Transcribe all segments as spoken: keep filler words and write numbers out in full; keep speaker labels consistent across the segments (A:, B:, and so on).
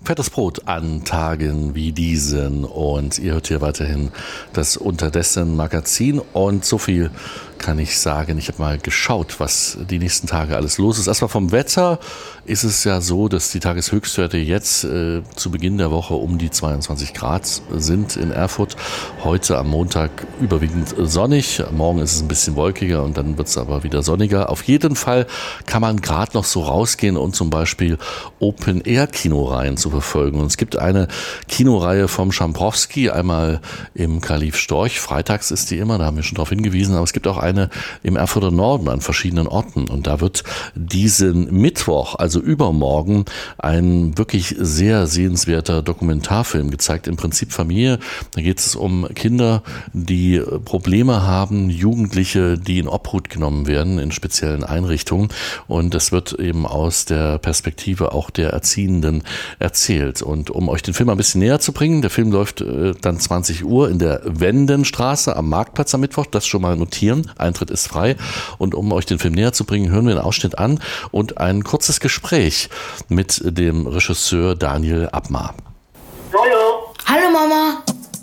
A: Fettes Brot an Tagen wie diesen und ihr hört hier weiterhin das Unterdessen Magazin und so viel kann ich sagen, ich habe mal geschaut, was die nächsten Tage alles los ist. Erstmal vom Wetter ist es ja so, dass die Tageshöchstwerte jetzt äh, zu Beginn der Woche um die zweiundzwanzig Grad sind in Erfurt. Heute am Montag überwiegend sonnig, morgen ist es ein bisschen wolkiger und dann wird es aber wieder sonniger. Auf jeden Fall kann man gerade noch so rausgehen und zum Beispiel Open-Air-Kinoreihen zu verfolgen. Und es gibt eine Kinoreihe vom Schamprowski, einmal im Kalif Storch, freitags ist die immer, da haben wir schon darauf hingewiesen, aber es gibt auch eine im Erfurter Norden an verschiedenen Orten und da wird diesen Mittwoch, also übermorgen, ein wirklich sehr sehenswerter Dokumentarfilm gezeigt, im Prinzip Familie. Da geht es um Kinder, die Probleme haben, Jugendliche, die in Obhut genommen werden in speziellen Einrichtungen und das wird eben aus der Perspektive auch der Erziehenden erzählt. Und um euch den Film ein bisschen näher zu bringen, der Film läuft äh, dann zwanzig Uhr in der Wendenstraße am Marktplatz am Mittwoch, das schon mal notieren. Eintritt ist frei. Und um euch den Film näher zu bringen, hören wir einen Ausschnitt an und ein kurzes Gespräch mit dem Regisseur Daniel Abmar.
B: Hallo.
C: Hallo Mama.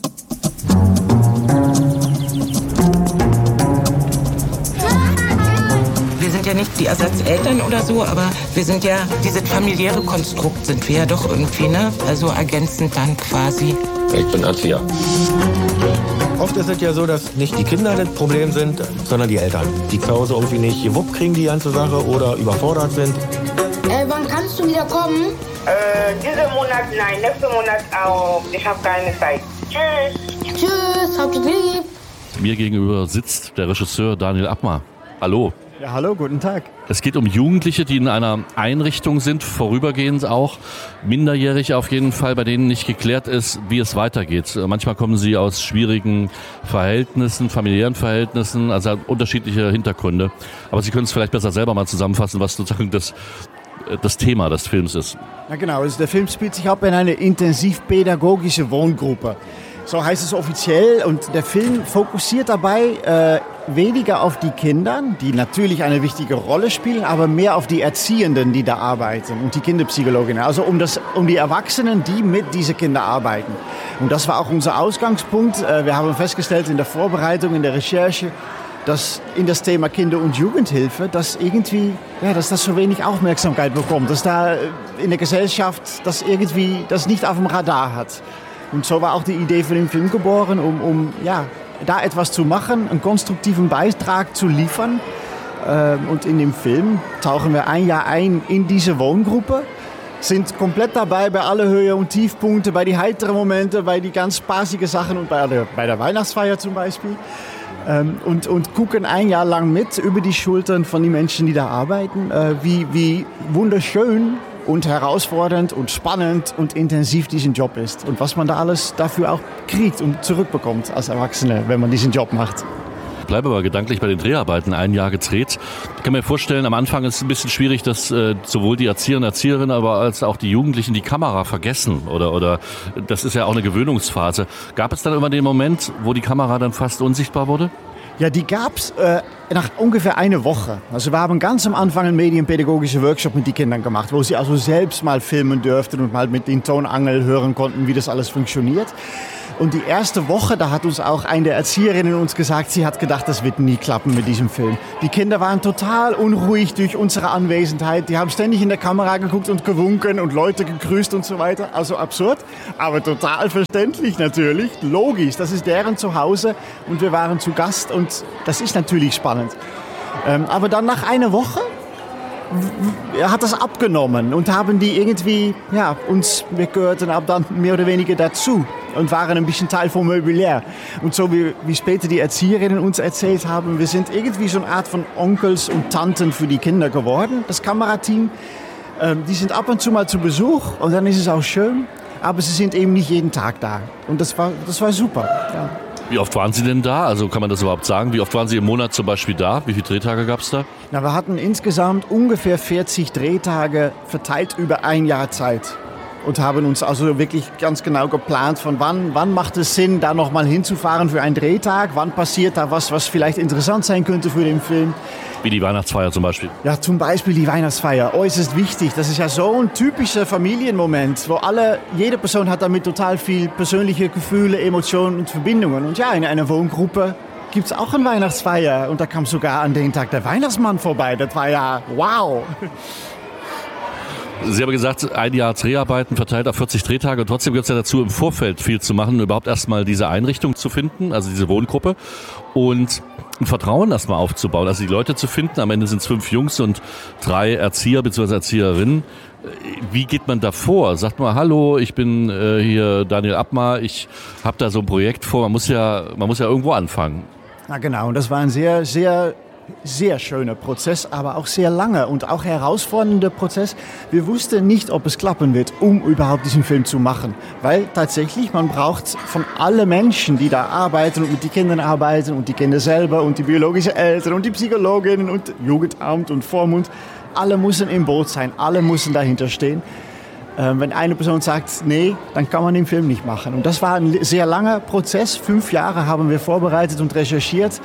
B: Wir sind ja nicht die Ersatzeltern oder so, aber wir sind ja, dieses familiäre Konstrukt sind wir ja doch irgendwie, ne? Also ergänzend dann quasi.
D: Ich bin Erzieher. Oft ist es ja so, dass nicht die Kinder das Problem sind, sondern die Eltern. Die zu Hause irgendwie nicht gewuppt kriegen die ganze Sache oder überfordert sind.
C: Äh, wann kannst du wieder kommen?
E: Äh, diesen Monat nein, nächsten Monat auch. Ich habe keine Zeit. Tschüss.
C: Tschüss, habt dich lieb.
A: Mir gegenüber sitzt der Regisseur Daniel Abmar. Hallo.
F: Ja, hallo, guten Tag.
A: Es geht um Jugendliche, die in einer Einrichtung sind, vorübergehend auch, minderjährig auf jeden Fall, bei denen nicht geklärt ist, wie es weitergeht. Manchmal kommen sie aus schwierigen Verhältnissen, familiären Verhältnissen, also unterschiedliche Hintergründe. Aber Sie können es vielleicht besser selber mal zusammenfassen, was sozusagen das, das Thema des Films ist.
F: Ja, genau. Also der Film spielt sich ab in eine intensivpädagogische Wohngruppe. So heißt es offiziell und der Film fokussiert dabei äh, weniger auf die Kinder, die natürlich eine wichtige Rolle spielen, aber mehr auf die Erziehenden, die da arbeiten und die Kinderpsychologinnen. Also um, das, um die Erwachsenen, die mit diesen Kindern arbeiten. Und das war auch unser Ausgangspunkt. Äh, wir haben festgestellt in der Vorbereitung, in der Recherche, dass in das Thema Kinder- und Jugendhilfe, dass irgendwie, ja, dass das so wenig Aufmerksamkeit bekommt, dass da in der Gesellschaft das irgendwie das nicht auf dem Radar hat. Und so war auch die Idee für den Film geboren, um, um ja, da etwas zu machen, einen konstruktiven Beitrag zu liefern. Und in dem Film tauchen wir ein Jahr ein in diese Wohngruppe, sind komplett dabei bei alle Höhe und Tiefpunkte, bei die heiteren Momente, bei die ganz spaßigen Sachen und bei der, bei der Weihnachtsfeier zum Beispiel. Und, und gucken ein Jahr lang mit über die Schultern von den Menschen, die da arbeiten, wie, wie wunderschön und herausfordernd und spannend und intensiv diesen Job ist. Und was man da alles dafür auch kriegt und zurückbekommt als Erwachsene, wenn man diesen Job macht.
A: Ich bleibe aber gedanklich bei den Dreharbeiten, ein Jahr gedreht. Ich kann mir vorstellen, am Anfang ist es ein bisschen schwierig, dass äh, sowohl die Erzieher und Erzieherinnen, aber als auch die Jugendlichen die Kamera vergessen. Oder, oder das ist ja auch eine Gewöhnungsphase. Gab es dann immer den Moment, wo die Kamera dann fast unsichtbar wurde?
F: Ja, die gab's äh, nach ungefähr einer Woche. Also wir haben ganz am Anfang einen medienpädagogischen Workshop mit den Kindern gemacht, wo sie also selbst mal filmen dürften und mal mit den Tonangel hören konnten, wie das alles funktioniert. Und die erste Woche, da hat uns auch eine der Erzieherinnen uns gesagt, sie hat gedacht, das wird nie klappen mit diesem Film. Die Kinder waren total unruhig durch unsere Anwesenheit. Die haben ständig in der Kamera geguckt und gewunken und Leute gegrüßt und so weiter. Also absurd, aber total verständlich natürlich. Logisch, das ist deren Zuhause und wir waren zu Gast und das ist natürlich spannend. Ähm, aber dann nach einer Woche hat das abgenommen und haben die irgendwie, ja, uns, wir gehörten ab dann mehr oder weniger dazu und waren ein bisschen Teil vom Mobiliar. Und so wie, wie später die Erzieherinnen uns erzählt haben, wir sind irgendwie so eine Art von Onkels und Tanten für die Kinder geworden, das Kamerateam. Ähm, die sind ab und zu mal zu Besuch und dann ist es auch schön, aber sie sind eben nicht jeden Tag da. Und das war, das war super, ja.
A: Wie oft waren Sie denn da? Also kann man das überhaupt sagen? Wie oft waren Sie im Monat zum Beispiel da? Wie viele Drehtage gab es da?
F: Na, wir hatten insgesamt ungefähr vierzig Drehtage verteilt über ein Jahr Zeit. und haben uns also wirklich ganz genau geplant, von wann, wann macht es Sinn, da nochmal hinzufahren für einen Drehtag, wann passiert da was, was vielleicht interessant sein könnte für den Film.
A: Wie die Weihnachtsfeier zum Beispiel.
F: Ja, zum Beispiel die Weihnachtsfeier, äußerst wichtig. Das ist ja so ein typischer Familienmoment, wo alle, jede Person hat damit total viel persönliche Gefühle, Emotionen und Verbindungen. Und ja, in einer Wohngruppe gibt es auch eine Weihnachtsfeier und da kam sogar an den Tag der Weihnachtsmann vorbei. Das war ja wow.
A: Sie haben gesagt, ein Jahr Dreharbeiten verteilt auf vierzig Drehtage und trotzdem gehört es ja dazu, im Vorfeld viel zu machen, überhaupt erstmal diese Einrichtung zu finden, also diese Wohngruppe und ein Vertrauen erstmal aufzubauen, also die Leute zu finden. Am Ende sind es fünf Jungs und drei Erzieher bzw. Erzieherinnen. Wie geht man da vor? Sagt mal, hallo, ich bin äh, hier Daniel Abmar, ich habe da so ein Projekt vor. Man muss ja, man muss ja irgendwo anfangen.
F: Ja, genau. Und das war ein sehr, sehr sehr schöner Prozess, aber auch sehr langer und auch herausfordernder Prozess. Wir wussten nicht, ob es klappen wird, um überhaupt diesen Film zu machen. Weil tatsächlich, man braucht von allen Menschen, die da arbeiten und mit den Kindern arbeiten und die Kinder selber und die biologischen Eltern und die Psychologinnen und Jugendamt und Vormund, alle müssen im Boot sein, alle müssen dahinter stehen. Ähm, wenn eine Person sagt, nee, dann kann man den Film nicht machen. Und das war ein sehr langer Prozess. Fünf Jahre haben wir vorbereitet und recherchiert,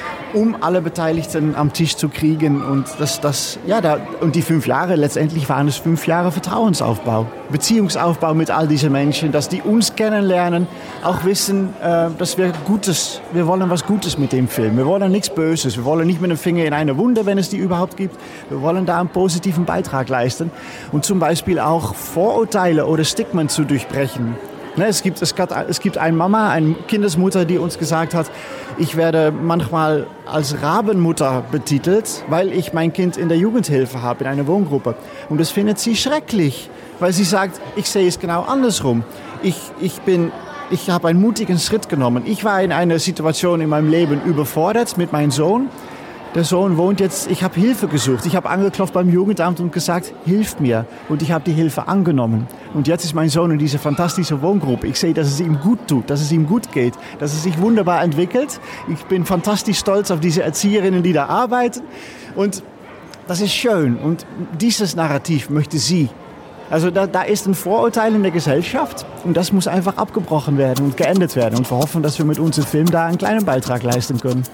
F: um alle Beteiligten am Tisch zu kriegen. Und, das, das, ja, da, und die fünf Jahre, letztendlich waren es fünf Jahre Vertrauensaufbau, Beziehungsaufbau mit all diesen Menschen, dass die uns kennenlernen, auch wissen, äh, dass wir Gutes, wir wollen was Gutes mit dem Film. Wir wollen nichts Böses, wir wollen nicht mit dem Finger in eine Wunde, wenn es die überhaupt gibt. Wir wollen da einen positiven Beitrag leisten und zum Beispiel auch Vorurteile oder Stigmen zu durchbrechen. Es gibt, es, gab, es gibt eine Mama, eine Kindesmutter, die uns gesagt hat, ich werde manchmal als Rabenmutter betitelt, weil ich mein Kind in der Jugendhilfe habe, in einer Wohngruppe. Und das findet sie schrecklich, weil sie sagt, ich sehe es genau andersrum. Ich, ich, bin, ich habe einen mutigen Schritt genommen. Ich war in einer Situation in meinem Leben überfordert mit meinem Sohn. Der Sohn wohnt jetzt, ich habe Hilfe gesucht. Ich habe angeklopft beim Jugendamt und gesagt, hilf mir. Und ich habe die Hilfe angenommen. Und jetzt ist mein Sohn in dieser fantastischen Wohngruppe. Ich sehe, dass es ihm gut tut, dass es ihm gut geht, dass es sich wunderbar entwickelt. Ich bin fantastisch stolz auf diese Erzieherinnen, die da arbeiten. Und das ist schön. Und dieses Narrativ möchte sie. Also da, da ist ein Vorurteil in der Gesellschaft und das muss einfach abgebrochen werden und geändert werden. Und wir hoffen, dass wir mit unserem Film da einen kleinen Beitrag leisten können.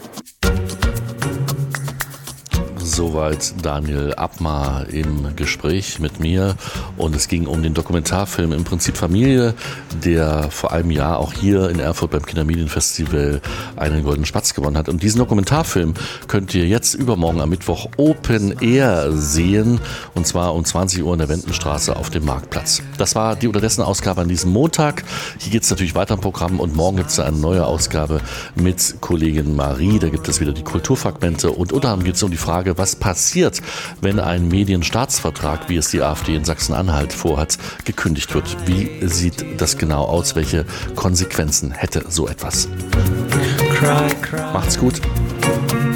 A: Soweit Daniel Abmar im Gespräch mit mir und es ging um den Dokumentarfilm Im Prinzip Familie, der vor einem Jahr auch hier in Erfurt beim Kindermedienfestival einen Goldenen Spatz gewonnen hat. Und diesen Dokumentarfilm könnt ihr jetzt übermorgen am Mittwoch Open Air sehen und zwar um zwanzig Uhr in der Wendenstraße auf dem Marktplatz. Das war die Unterdessen-Ausgabe an diesem Montag. Hier geht es natürlich weiter im Programm und morgen gibt es eine neue Ausgabe mit Kollegin Marie. Da gibt es wieder die Kulturfragmente und unter anderem geht es um die Frage, was passiert, wenn ein Medienstaatsvertrag, wie es die AfD in Sachsen-Anhalt vorhat, gekündigt wird. Wie sieht das genau aus? Welche Konsequenzen hätte so etwas? Macht's gut.